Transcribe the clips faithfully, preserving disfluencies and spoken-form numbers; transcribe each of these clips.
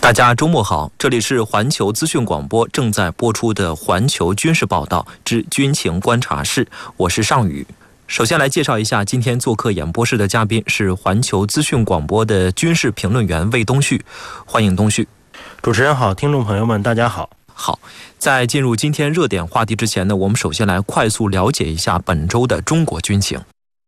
大家周末好，这里是环球资讯广播正在播出的环球军事报道之军情观察室，我是尚宇。首先来介绍一下今天做客演播室的嘉宾是环球资讯广播的军事评论员魏东旭，欢迎东旭。 主持人好，听众朋友们大家好。 好，在进入今天热点话题之前呢，我们首先来快速了解一下本周的中国军情。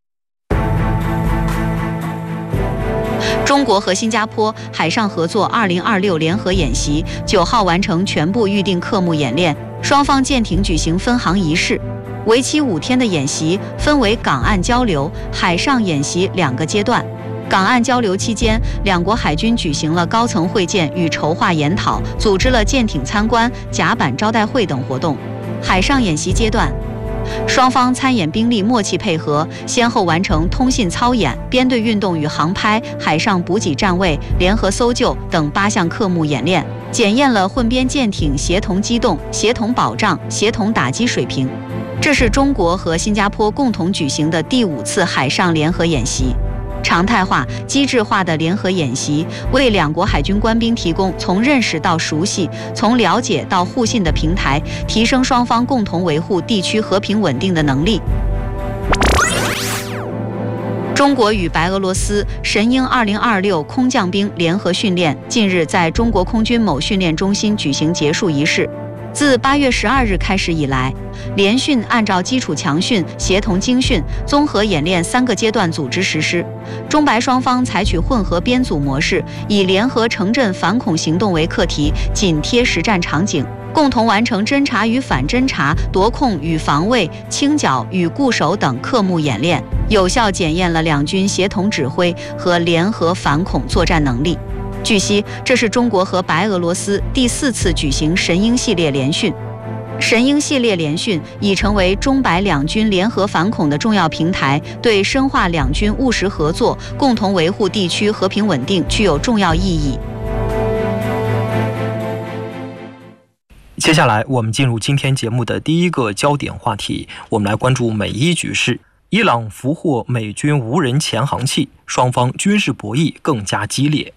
中国和新加坡海上合作二零二六联合演习九号完成全部预定科目演练，双方舰艇举行分航仪式。为期五天的演习分为港岸交流、海上演习两个阶段。港岸交流期间，两国海军举行了高层会见与筹划研讨，组织了舰艇参观、甲板招待会等活动。海上演习阶段，双方参演兵力默契配合，先后完成通信操演、编队运动与航拍、海上补给站位、联合搜救等八项科目演练，检验了混编舰艇协同机动、协同保障、协同打击水平。这是中国和新加坡共同举行的第五次海上联合演习。常态化、机制化的联合演习为两国海军官兵提供从认识到熟悉、从了解到互信的平台，提升双方共同维护地区和平稳定的能力。中国与白俄罗斯神鹰二零二六空降兵联合训练近日在中国空军某训练中心举行结束仪式。自八月十二日开始以来，联训按照基础强训、协同精训、综合演练三个阶段组织实施。中白双方采取混合编组模式，以联合城镇反恐行动为课题，紧贴实战场景，共同完成侦察与反侦察、夺控与防卫、清剿与固守等科目演练，有效检验了两军协同指挥和联合反恐作战能力。据悉，这是中国和白俄罗斯第四次举行神鹰系列联训。神鹰系列联训已成为中白两军联合反恐的重要平台，对深化两军务实合作、共同维护地区和平稳定具有重要意义。 接下来，我们进入今天节目的第一个焦点话题，我们来关注美伊局势。伊朗俘获美军无人潜航器，双方军事博弈更加激烈。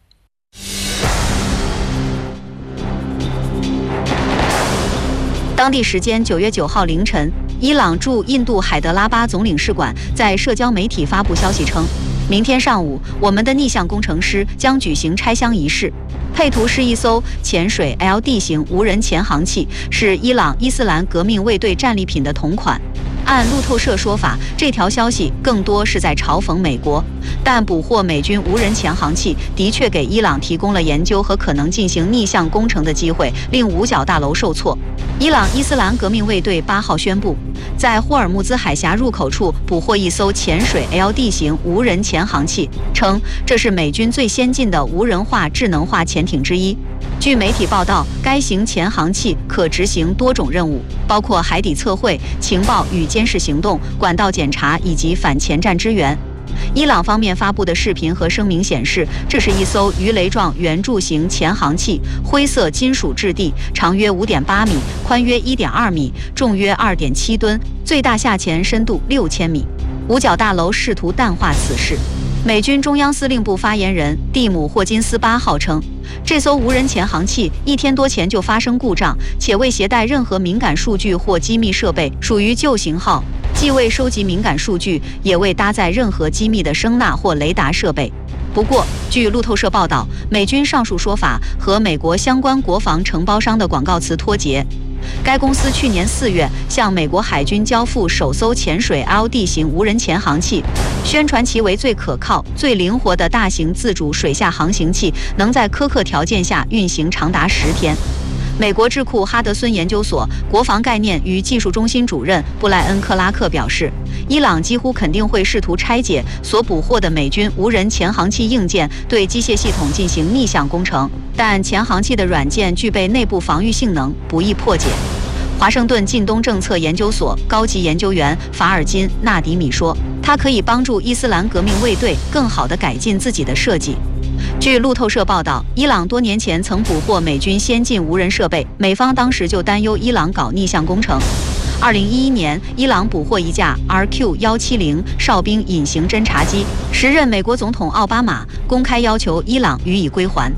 当地时间九月九号凌晨，伊朗驻印度海德拉巴总领事馆在社交媒体发布消息称，明天上午，我们的逆向工程师将举行拆箱仪式。配图是一艘潜水 L D 型无人潜航器，是伊朗伊斯兰革命卫队战利品的同款。按路透社说法，这条消息更多是在嘲讽美国，但捕获美军无人潜航器的确给伊朗提供了研究和可能进行逆向工程的机会，令五角大楼受挫。伊朗伊斯兰革命卫队八号宣布，在霍尔木兹海峡入口处捕获一艘潜水 L D 型无人潜航器，称这是美军最先进的无人化智能化潜艇之一。据媒体报道，该型潜航器可执行多种任务，包括海底测绘、情报与监视行动、管道检查以及反潜战支援。伊朗方面发布的视频和声明显示，这是一艘鱼雷状圆柱形潜航器，灰色金属质地，长约 五点八米，宽约 一点二米，重约 二点七吨，最大下潜深度六千米。五角大楼试图淡化此事。美军中央司令部发言人蒂姆·霍金斯八号称，这艘无人潜航器一天多前就发生故障，且未携带任何敏感数据或机密设备，属于旧型号，既未收集敏感数据，也未搭载任何机密的声纳或雷达设备。不过，据路透社报道，美军上述说法和美国相关国防承包商的广告词脱节。该公司去年四月向美国海军交付首艘潜水 L D 型无人潜航器，宣传其为最可靠、最灵活的大型自主水下航行器，能在苛刻条件下运行长达十天。美国智库哈德孙研究所国防概念与技术中心主任布莱恩·克拉克表示，伊朗几乎肯定会试图拆解所捕获的美军无人潜航器硬件，对机械系统进行逆向工程，但潜航器的软件具备内部防御性能，不易破解。华盛顿近东政策研究所高级研究员法尔金·纳迪米说，它可以帮助伊斯兰革命卫队更好地改进自己的设计。据路透社报道，伊朗多年前曾捕获美军先进无人设备，美方当时就担忧伊朗搞逆向工程。二零一一年，伊朗捕获一架 R Q 一七零哨兵隐形侦察机，时任美国总统奥巴马公开要求伊朗予以归还。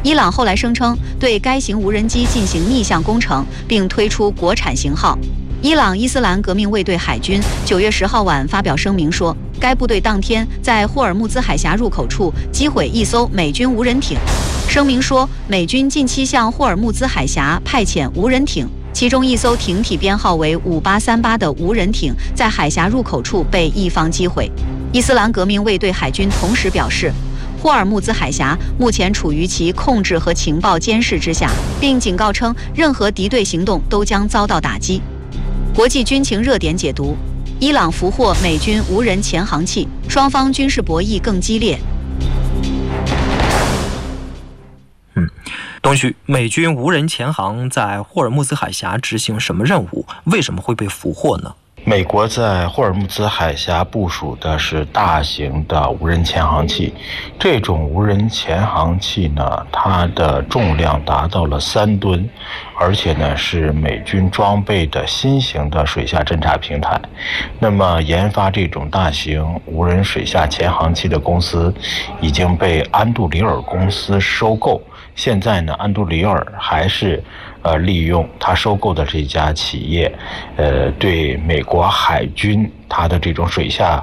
伊朗后来声称对该型无人机进行逆向工程，并推出国产型号。伊朗伊斯兰革命卫队海军九月十号晚发表声明说，该部队当天在霍尔木兹海峡入口处击毁一艘美军无人艇。声明说，美军近期向霍尔木兹海峡派遣无人艇，其中一艘艇体编号为五八三八的无人艇在海峡入口处被伊方击毁。伊斯兰革命卫队海军同时表示，霍尔木兹海峡目前处于其控制和情报监视之下，并警告称，任何敌对行动都将遭到打击。国际军情热点解读：伊朗俘获美军无人潜航器，双方军事博弈更激烈。 嗯，东旭，美军无人潜航在霍尔木兹海峡执行什么任务？为什么会被俘获呢？ 美国在霍尔木兹海峡部署的是大型的无人潜航器，这种无人潜航器呢，它的重量达到了三吨，而且呢是美军装备的新型的水下侦察平台。那么研发这种大型无人水下潜航器的公司已经被安杜里尔公司收购，现在呢安杜里尔还是呃，利用他收购的这家企业，呃，对美国海军它的这种水下